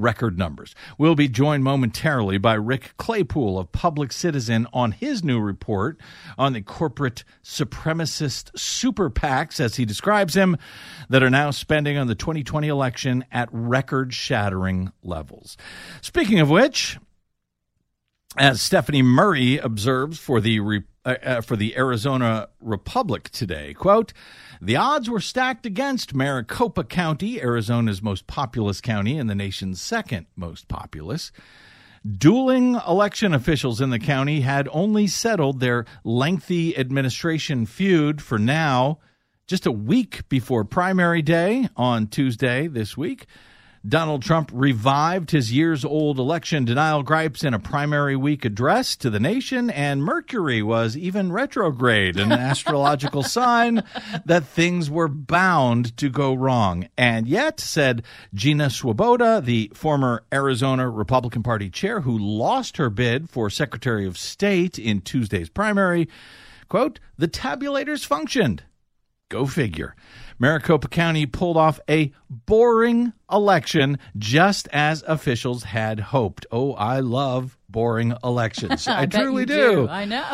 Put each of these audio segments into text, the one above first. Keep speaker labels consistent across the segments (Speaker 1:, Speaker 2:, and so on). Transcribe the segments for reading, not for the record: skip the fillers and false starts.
Speaker 1: record numbers. We'll be joined momentarily by Rick Claypool of Public Citizen on his new report on the corporate supremacist super PACs, as he describes them, that are now spending on the 2020 election at record-shattering levels. Speaking of which, as Stephanie Murray observes for the Arizona Republic today, quote, "The odds were stacked against Maricopa County, Arizona's most populous county and the nation's second most populous. Dueling election officials in the county had only settled their lengthy administration feud for now, just a week before primary day on Tuesday this week. Donald Trump revived his years-old election denial gripes in a primary week address to the nation, and Mercury was even retrograde, an astrological sign that things were bound to go wrong. And yet," said Gina Swoboda, the former Arizona Republican Party chair who lost her bid for Secretary of State in Tuesday's primary, quote, "The tabulators functioned." Go figure. Maricopa County pulled off a boring election just as officials had hoped. Oh, I love boring elections. I truly do.
Speaker 2: I know.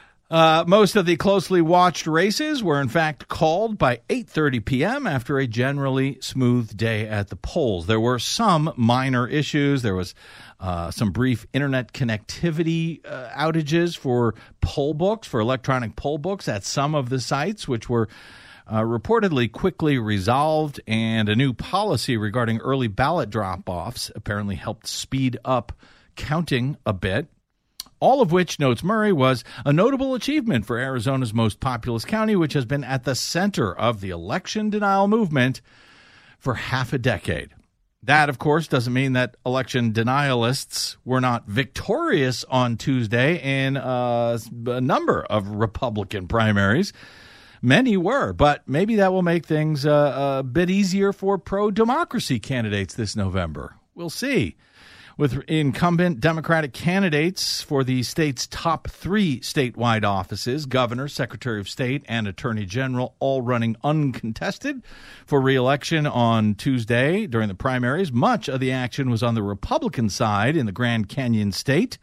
Speaker 1: Most of the closely watched races were, in fact, called by 8:30 p.m. after a generally smooth day at the polls. There were some minor issues. There was some brief internet connectivity outages for poll books, for electronic poll books at some of the sites, which were reportedly quickly resolved, and a new policy regarding early ballot drop-offs apparently helped speed up counting a bit. All of which, notes Murray, was a notable achievement for Arizona's most populous county, which has been at the center of the election denial movement for half a decade. That, of course, doesn't mean that election denialists were not victorious on Tuesday in a number of Republican primaries. Many were, but maybe that will make things a bit easier for pro-democracy candidates this November. We'll see. With incumbent Democratic candidates for the state's top 3 statewide offices, governor, secretary of state, and attorney general, all running uncontested for re-election on Tuesday during the primaries, much of the action was on the Republican side in the Grand Canyon state.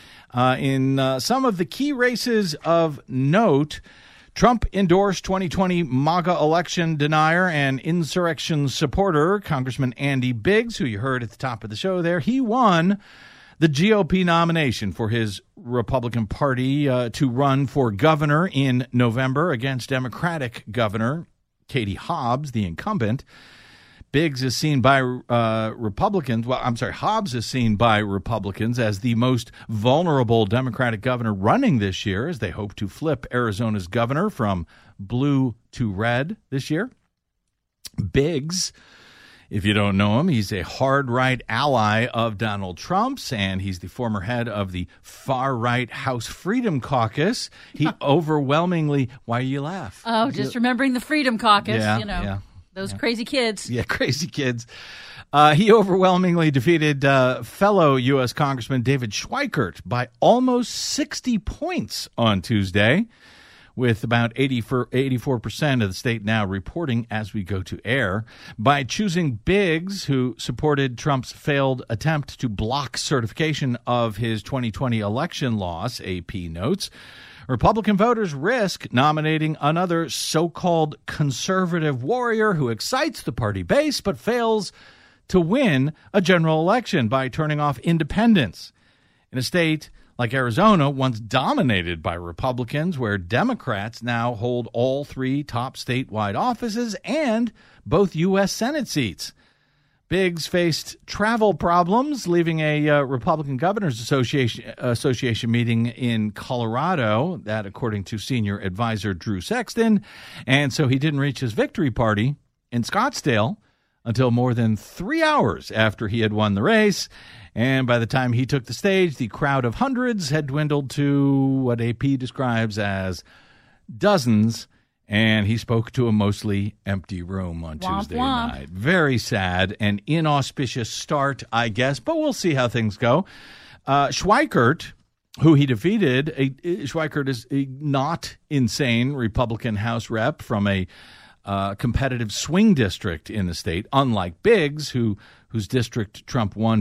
Speaker 1: In some of the key races of note, Trump endorsed 2020 MAGA election denier and insurrection supporter, Congressman Andy Biggs, who you heard at the top of the show there. He won the GOP nomination for his Republican Party to run for governor in November against Democratic Governor Katie Hobbs, the incumbent. Biggs is seen by Hobbs is seen by Republicans as the most vulnerable Democratic governor running this year, as they hope to flip Arizona's governor from blue to red this year. Biggs, if you don't know him, he's a hard-right ally of Donald Trump's, and he's the former head of the far-right House Freedom Caucus. He overwhelmingly, why you laugh?
Speaker 2: Oh, just remembering the Freedom Caucus,
Speaker 1: Yeah.
Speaker 2: Those crazy kids.
Speaker 1: Yeah, crazy kids. He overwhelmingly defeated fellow U.S. Congressman David Schweikert by almost 60 points on Tuesday, with about 84% of the state now reporting as we go to air. By choosing Biggs, who supported Trump's failed attempt to block certification of his 2020 election loss, AP notes, Republican voters risk nominating another so-called conservative warrior who excites the party base but fails to win a general election by turning off independents. In a state like Arizona, once dominated by Republicans, where Democrats now hold all 3 top statewide offices and both U.S. Senate seats. Biggs faced travel problems, leaving a Republican Governors Association meeting in Colorado, that according to senior advisor Drew Sexton, and so he didn't reach his victory party in Scottsdale until more than 3 hours after he had won the race, and by the time he took the stage, the crowd of hundreds had dwindled to what AP describes as dozens, and he spoke to a mostly empty room on Tuesday night. Very sad and inauspicious start, I guess, but we'll see how things go. Schweikert, who he defeated, Schweikert is a not insane Republican House rep from a competitive swing district in the state, unlike Biggs, whose district Trump won